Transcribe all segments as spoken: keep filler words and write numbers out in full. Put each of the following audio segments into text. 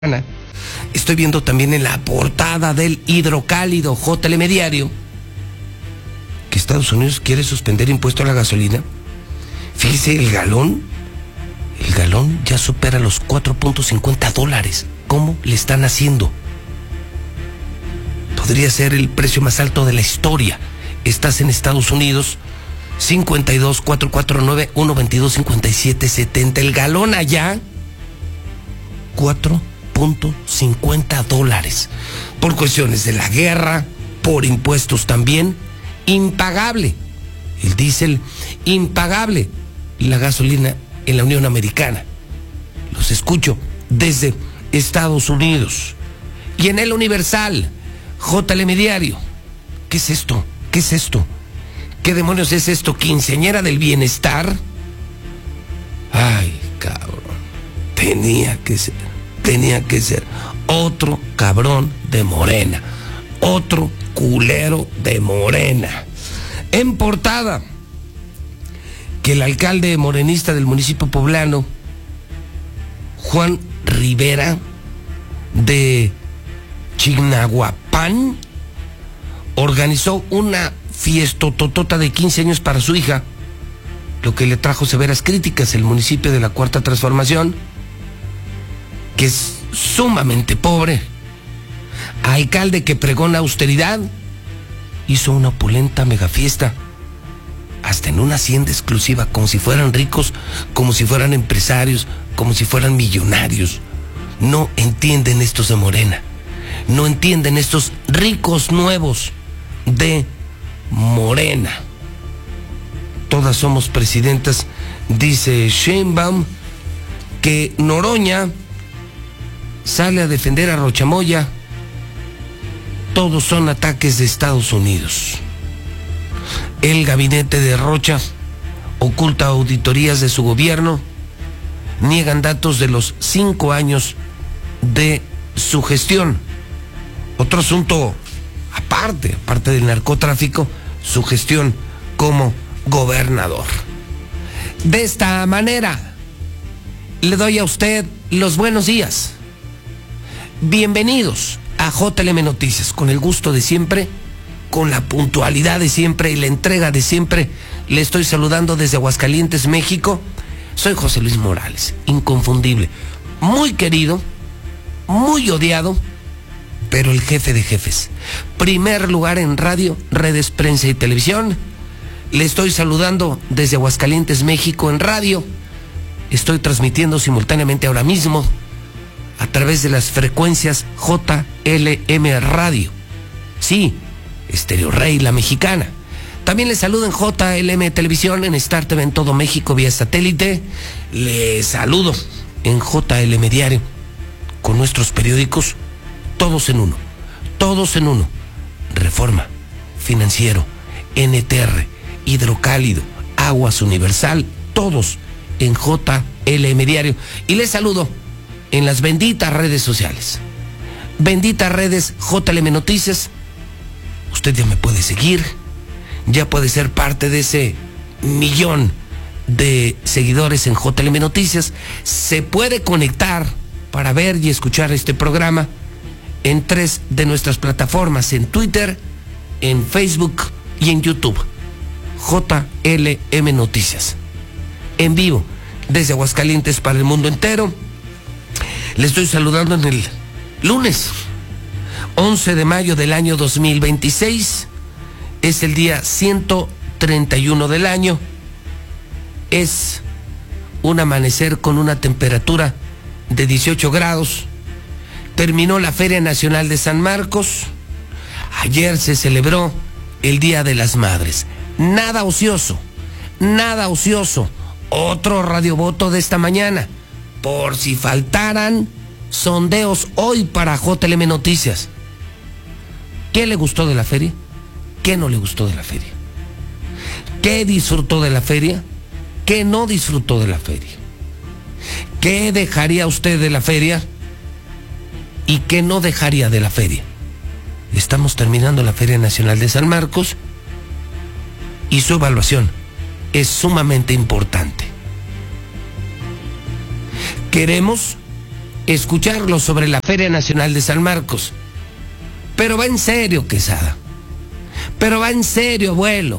Estoy viendo también en la portada del Hidrocálido J Telediario que Estados Unidos quiere suspender impuesto a la gasolina. Fíjese, el galón, el galón ya supera los cuatro punto cincuenta dólares. ¿Cómo le están haciendo? Podría ser el precio más alto de la historia. Estás en Estados Unidos, cincuenta y dos, cuatrocientos cuarenta y nueve, ciento veintidós, cincuenta y siete, setenta. El galón allá, cuatro punto cincuenta dólares. Por cuestiones de la guerra, por impuestos también, impagable. El diésel, impagable. La gasolina en la Unión Americana. Los escucho desde Estados Unidos. Y en el Universal, J Telediario. ¿Qué es esto? ¿Qué es esto? ¿Qué demonios es esto? ¿Quinceañera del bienestar? Ay, cabrón. Tenía que ser, tenía que ser otro cabrón de Morena. Otro culero de Morena. En portada, que el alcalde morenista del municipio poblano, Juan Rivera, de Chignahuapan, organizó una fiestototota de quince años para su hija, lo que le trajo severas críticas. El municipio de la Cuarta Transformación, que es sumamente pobre, alcalde que pregona austeridad, hizo una opulenta megafiesta, hasta en una hacienda exclusiva, como si fueran ricos, como si fueran empresarios, como si fueran millonarios. No entienden estos de Morena, no entienden estos ricos nuevos de Morena. Todas somos presidentas, dice Sheinbaum, que Noroña sale a defender a Rochamoya. Todos son ataques de Estados Unidos. El gabinete de Rocha oculta auditorías de su gobierno, niegan datos de los cinco años de su gestión. Otro asunto aparte, aparte del narcotráfico, su gestión como gobernador. De esta manera, le doy a usted los buenos días. Bienvenidos a J L M Noticias, con el gusto de siempre, con la puntualidad de siempre y la entrega de siempre. Le estoy saludando desde Aguascalientes, México. Soy José Luis Morales, inconfundible, muy querido, muy odiado, pero el jefe de jefes. Primer lugar en radio, redes, prensa y televisión. Le estoy saludando desde Aguascalientes, México, en radio. Estoy transmitiendo simultáneamente ahora mismo a través de las frecuencias J L M Radio. Sí, Estéreo Rey, la mexicana. También le saludo en J L M Televisión, en Star T V en todo México vía satélite. Le saludo en J L M Diario, con nuestros periódicos, todos en uno, todos en uno. Reforma, Financiero, N T R, Hidrocálido, Aguas Universal, todos en J L M Diario. Y le saludo en las benditas redes sociales. Benditas redes J L M Noticias. Usted ya me puede seguir, ya puede ser parte de ese millón de seguidores en J L M Noticias. Se puede conectar para ver y escuchar este programa en tres de nuestras plataformas, en Twitter, en Facebook y en YouTube. J L M Noticias, en vivo, desde Aguascalientes para el mundo entero. Le estoy saludando en el lunes once de mayo del año dos mil veintiséis. Es el día ciento treinta y uno del año. Es un amanecer con una temperatura de dieciocho grados. Terminó la Feria Nacional de San Marcos. Ayer se celebró el Día de las Madres. Nada ocioso, nada ocioso. Otro radiovoto de esta mañana, por si faltaran sondeos hoy para J L M Noticias. ¿Qué le gustó de la feria? ¿Qué no le gustó de la feria? ¿Qué disfrutó de la feria? ¿Qué no disfrutó de la feria? ¿Qué dejaría usted de la feria? ¿Y qué no dejaría de la feria? Estamos terminando la Feria Nacional de San Marcos y su evaluación es sumamente importante. Queremos escucharlo sobre la Feria Nacional de San Marcos. Pero va en serio, Quesada. Pero va en serio, abuelo.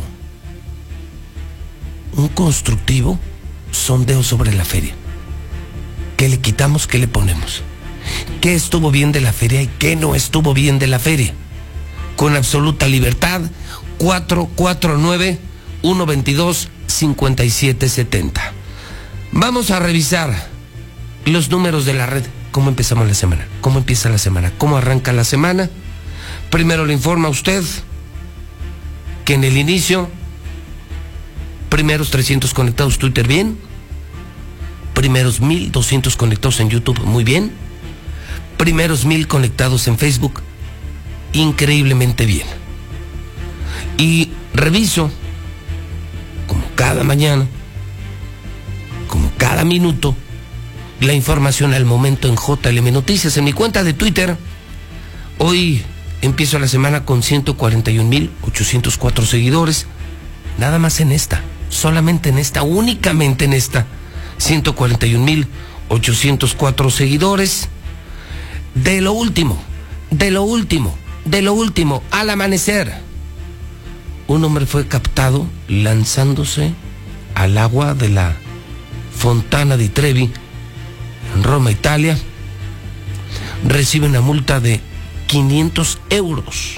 Un constructivo sondeo sobre la feria. ¿Qué le quitamos? ¿Qué le ponemos? ¿Qué estuvo bien de la feria y qué no estuvo bien de la feria? Con absoluta libertad. Cuatro cuatro nueve, uno dos dos, cinco siete siete cero. Vamos a revisar los números de la red. ¿Cómo empezamos la semana? ¿Cómo empieza la semana? ¿Cómo arranca la semana? Primero le informa a usted que en el inicio, primeros trescientos conectados Twitter, bien. Primeros mil doscientos conectados en YouTube, muy bien. Primeros mil conectados en Facebook, increíblemente bien. Y reviso, como cada mañana, como cada minuto, la información al momento en J L M Noticias. En mi cuenta de Twitter, hoy empiezo la semana con ciento cuarenta y un mil ochocientos cuatro seguidores. Nada más en esta, solamente en esta, únicamente en esta, ciento cuarenta y un mil ochocientos cuatro seguidores. De lo último, de lo último, de lo último, al amanecer, un hombre fue captado lanzándose al agua de la Fontana di Trevi en Roma, Italia. Recibe una multa de quinientos euros.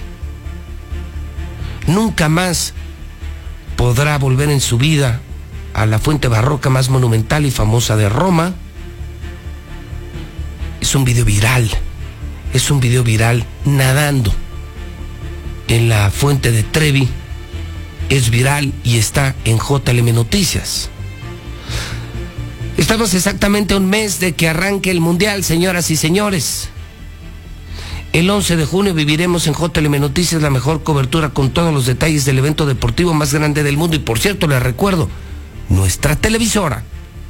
Nunca más podrá volver en su vida a la fuente barroca más monumental y famosa de Roma. Es un video viral, es un video viral nadando en la fuente de Trevi. Es viral y está en J L M Noticias. Estamos exactamente a un mes de que arranque el Mundial, señoras y señores. El once de junio viviremos en J L M Noticias la mejor cobertura con todos los detalles del evento deportivo más grande del mundo. Y por cierto, les recuerdo, nuestra televisora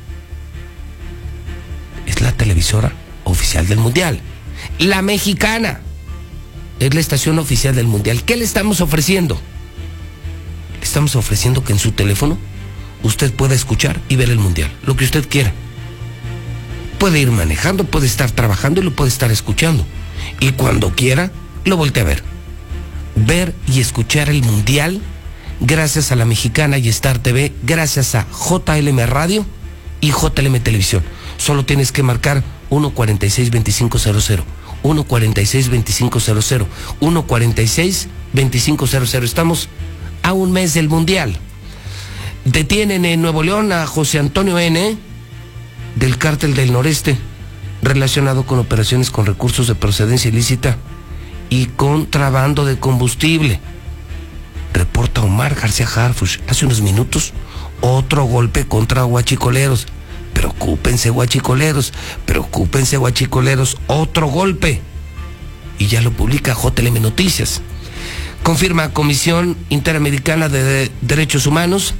es la televisora oficial del Mundial. La Mexicana es la estación oficial del Mundial. ¿Qué le estamos ofreciendo? Le estamos ofreciendo que en su teléfono usted pueda escuchar y ver el Mundial, lo que usted quiera. Puede ir manejando, puede estar trabajando y lo puede estar escuchando. Y cuando quiera, lo voltea a ver. Ver y escuchar el Mundial gracias a La Mexicana y Star T V, gracias a J L M Radio y J L M Televisión. Solo tienes que marcar uno cuarenta y seis, veinticinco cero cero, uno cuarenta y seis, veinticinco cero cero, uno cuarenta y seis, veinticinco cero cero. Estamos a un mes del Mundial. Detienen en Nuevo León a José Antonio N., del Cártel del Noreste, relacionado con operaciones con recursos de procedencia ilícita y contrabando de combustible. Reporta Omar García Harfuch. Hace unos minutos, otro golpe contra huachicoleros. Preocúpense, huachicoleros, preocúpense, huachicoleros, otro golpe. Y ya lo publica J L M Noticias. Confirma Comisión Interamericana de Derechos Humanos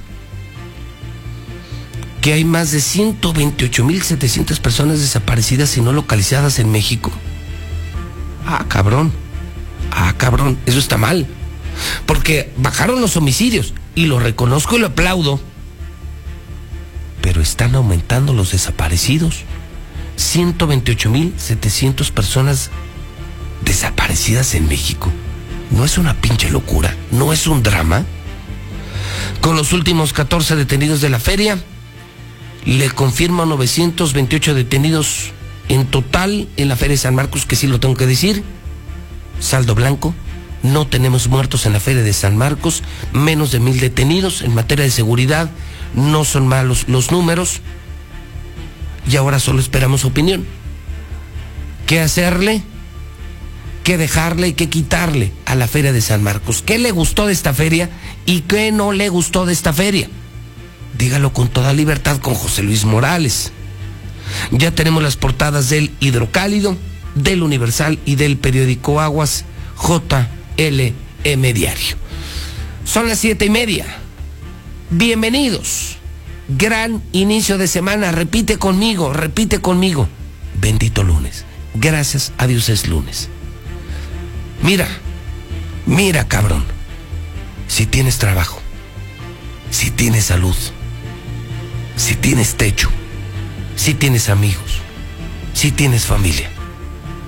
que hay más de ciento veintiocho mil setecientas personas desaparecidas y no localizadas en México. Ah, cabrón. Ah, cabrón. Eso está mal. Porque bajaron los homicidios y lo reconozco y lo aplaudo. Pero están aumentando los desaparecidos. ciento veintiocho mil setecientas personas desaparecidas en México. ¿No es una pinche locura? ¿No es un drama? Con los últimos catorce detenidos de la feria, le confirman novecientos veintiocho detenidos en total en la Feria de San Marcos, que sí lo tengo que decir. Saldo blanco. No tenemos muertos en la Feria de San Marcos. Menos de mil detenidos en materia de seguridad. No son malos los números. Y ahora solo esperamos opinión. ¿Qué hacerle? ¿Qué dejarle y qué quitarle a la Feria de San Marcos? ¿Qué le gustó de esta feria y qué no le gustó de esta feria? Dígalo con toda libertad con José Luis Morales. Ya tenemos las portadas del Hidrocálido, del Universal y del periódico Aguas, J L M Diario. Son las siete y media. Bienvenidos. Gran inicio de semana. Repite conmigo, repite conmigo. Bendito lunes. Gracias a Dios es lunes. Mira, mira, cabrón. Si tienes trabajo, si tienes salud, si tienes techo, si tienes amigos, si tienes familia.